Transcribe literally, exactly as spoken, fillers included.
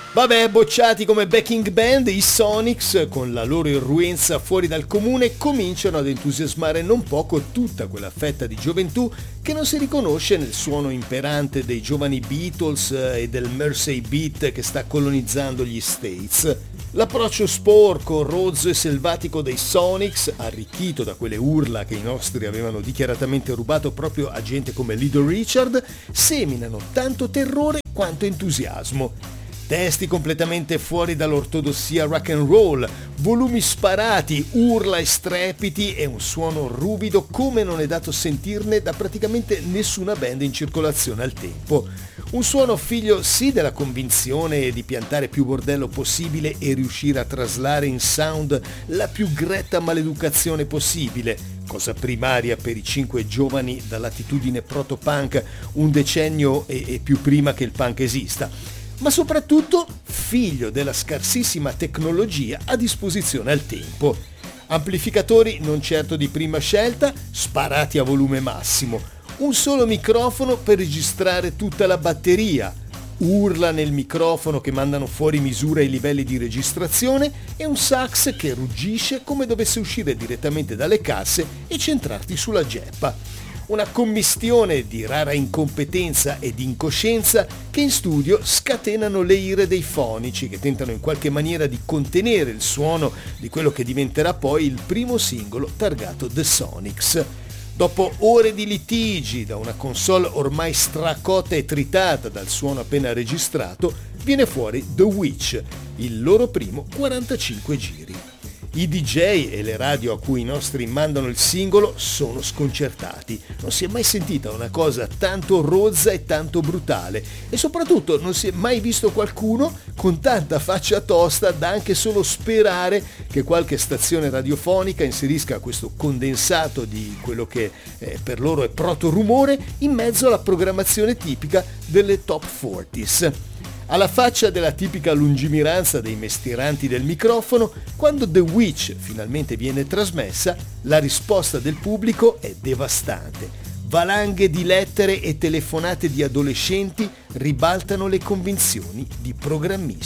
Vabbè, bocciati come backing band, i Sonics, con la loro irruenza fuori dal comune, cominciano ad entusiasmare non poco tutta quella fetta di gioventù che non si riconosce nel suono imperante dei giovani Beatles e del Mersey beat che sta colonizzando gli States. L'approccio sporco, rozzo e selvatico dei Sonics, arricchito da quelle urla che i nostri avevano dichiaratamente rubato proprio a gente come Little Richard, seminano tanto terrore quanto entusiasmo. Testi completamente fuori dall'ortodossia rock and roll, volumi sparati, urla e strepiti e un suono ruvido come non è dato sentirne da praticamente nessuna band in circolazione al tempo. Un suono figlio sì della convinzione di piantare più bordello possibile e riuscire a traslare in sound la più gretta maleducazione possibile, cosa primaria per i cinque giovani dall'attitudine proto-punk un decennio e, e più prima che il punk esista, ma soprattutto figlio della scarsissima tecnologia a disposizione al tempo. Amplificatori non certo di prima scelta, sparati a volume massimo, un solo microfono per registrare tutta la batteria, urla nel microfono che mandano fuori misura i livelli di registrazione e un sax che ruggisce come dovesse uscire direttamente dalle casse e centrarti sulla geppa. Una commistione di rara incompetenza ed incoscienza che in studio scatenano le ire dei fonici che tentano in qualche maniera di contenere il suono di quello che diventerà poi il primo singolo targato The Sonics. Dopo ore di litigi da una console ormai stracotta e tritata dal suono appena registrato, viene fuori The Witch, il loro primo quarantacinque giri. I D J e le radio a cui i nostri mandano il singolo sono sconcertati. Non si è mai sentita una cosa tanto rozza e tanto brutale e soprattutto non si è mai visto qualcuno con tanta faccia tosta da anche solo sperare che qualche stazione radiofonica inserisca questo condensato di quello che eh, per loro è proto-rumore in mezzo alla programmazione tipica delle top quaranta. Alla faccia della tipica lungimiranza dei mestieranti del microfono, quando The Witch finalmente viene trasmessa, la risposta del pubblico è devastante. Valanghe di lettere e telefonate di adolescenti ribaltano le convinzioni di programmisti.